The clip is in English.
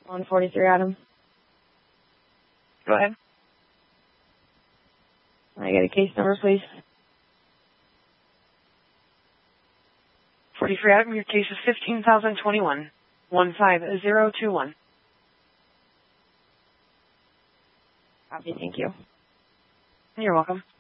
143 Adam. Go ahead. I get a case number, please. 43 Adam, your case is 15,021. 15021. Copy, thank you. You're welcome.